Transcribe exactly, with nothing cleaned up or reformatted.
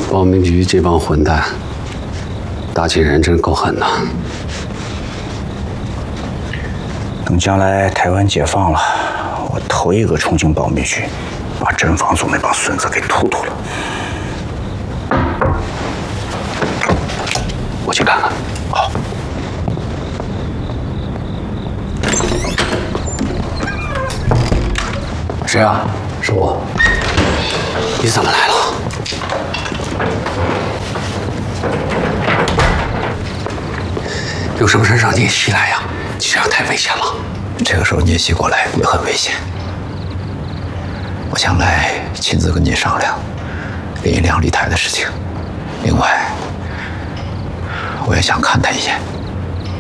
保密局这帮混蛋，打起人真够狠的。 等将来台湾解放了，我头一个冲进保密局，把甄房总那帮孙子给突突了。 我去看看。 好。 谁啊？是我。你怎么来了？有什么事让聂西来呀？你这样太危险了。 这个时候聂西过来也很危险。我想来亲自跟你商量林一良离台的事情。另外，我也想看他一眼。